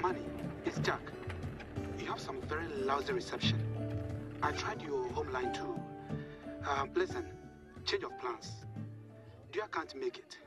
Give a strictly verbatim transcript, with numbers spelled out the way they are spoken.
Manny, it's Jack. You have some very lousy reception. I tried your home line too. Um, listen, change of plans. Dia can't make it.